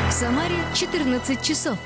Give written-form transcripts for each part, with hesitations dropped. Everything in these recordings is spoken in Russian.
В Самаре 14 часов.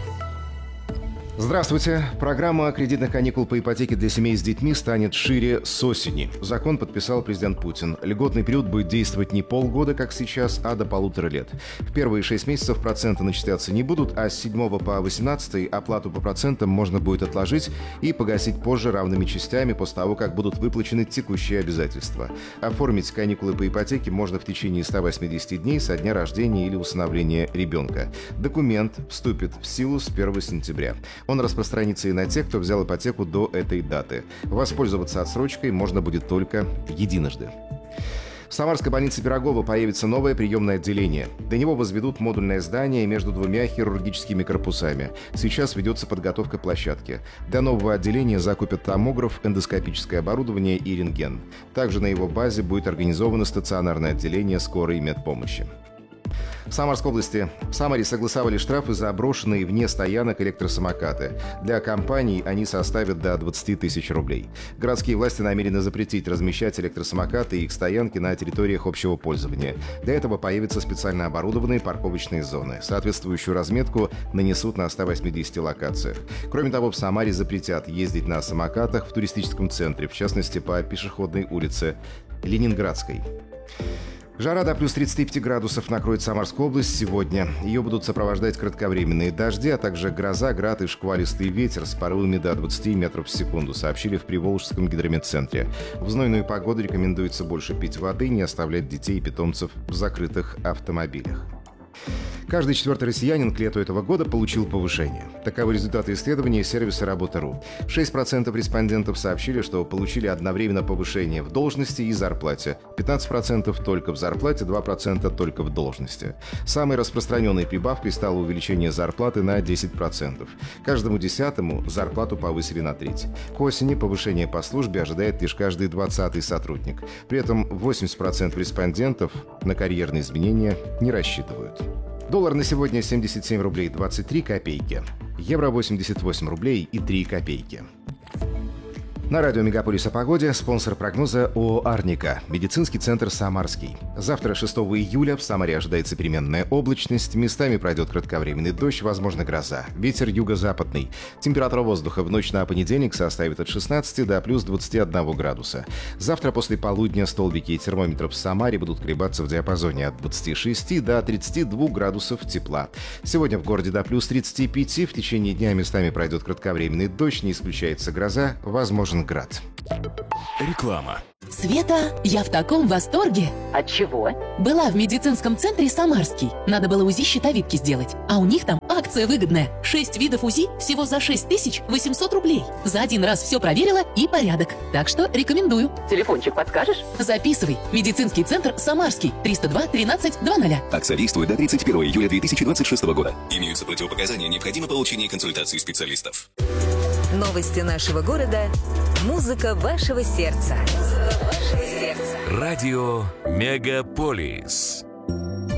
Здравствуйте. Программа кредитных каникул по ипотеке для семей с детьми станет шире с осени. Закон подписал президент Путин. Льготный период будет действовать не полгода, как сейчас, а до 1,5 лет. В первые 6 месяцев проценты начисляться не будут, а с 7 по 18 оплату по процентам можно будет отложить и погасить позже равными частями после того, как будут выплачены текущие обязательства. Оформить каникулы по ипотеке можно в течение 180 дней со дня рождения или усыновления ребенка. Документ вступит в силу с 1 сентября. Он распространится и на тех, кто взял ипотеку до этой даты. Воспользоваться отсрочкой можно будет только единожды. В Самарской больнице Пирогова появится новое приемное отделение. До него возведут модульное здание между двумя хирургическими корпусами. Сейчас ведется подготовка площадки. Для нового отделения закупят томограф, эндоскопическое оборудование и рентген. Также на его базе будет организовано стационарное отделение скорой медпомощи. В Самарской области в Самаре согласовали штрафы за брошенные вне стоянок электросамокаты. Для компаний они составят до 20 тысяч рублей. Городские власти намерены запретить размещать электросамокаты и их стоянки на территориях общего пользования. Для этого появятся специально оборудованные парковочные зоны. Соответствующую разметку нанесут на 180 локациях. Кроме того, в Самаре запретят ездить на самокатах в туристическом центре, в частности по пешеходной улице Ленинградской. Жара до плюс 35 градусов накроет Самарскую область сегодня. Ее будут сопровождать кратковременные дожди, а также гроза, град и шквалистый ветер с порывами до 20 метров в секунду, сообщили в Приволжском гидрометцентре. В знойную погоду рекомендуется больше пить воды, не оставлять детей и питомцев в закрытых автомобилях. Каждый четвертый россиянин к лету этого года получил повышение. Таковы результаты исследования сервиса «Работа.ру». 6% респондентов сообщили, что получили одновременно повышение в должности и зарплате. 15% только в зарплате, 2% только в должности. Самой распространенной прибавкой стало увеличение зарплаты на 10%. Каждому десятому зарплату повысили на треть. К осени повышение по службе ожидает лишь каждый 20-й сотрудник. При этом 80% респондентов на карьерные изменения не рассчитывают. Доллар на сегодня 77 рублей 23 копейки. Евро 88 рублей и 3 копейки. На радио «Мегаполис» о погоде. Спонсор прогноза ООО «Арника». Медицинский центр «Самарский». Завтра, 6 июля, в Самаре ожидается переменная облачность. Местами пройдет кратковременный дождь, возможно гроза. Ветер юго-западный. Температура воздуха в ночь на понедельник составит от 16 до плюс 21 градуса. Завтра после полудня столбики термометров в Самаре будут колебаться в диапазоне от 26 до 32 градусов тепла. Сегодня в городе до плюс 35. В течение дня местами пройдет кратковременный дождь, не исключается гроза, возможен град. Реклама. Света, я в таком восторге. От чего? Была в медицинском центре «Самарский». Надо было УЗИ щитовидки сделать. А у них там акция выгодная. 6 видов УЗИ всего за 6800 рублей. За один раз все проверила и порядок. Так что рекомендую. Телефончик подскажешь? Записывай. Медицинский центр «Самарский». 302 13 20. Акция действует до 31 июля 2026 года. Имеются противопоказания, необходимо получение консультации специалистов. Новости нашего города. Музыка вашего сердца. Радио «Мегаполис».